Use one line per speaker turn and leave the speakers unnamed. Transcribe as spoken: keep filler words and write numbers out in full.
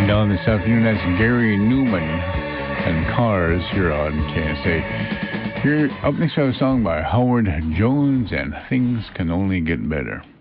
winding down this afternoon. That's Gary Newman and Cars here on K S A. Here, up next, I have a song by Howard Jones, and Things Can Only Get Better.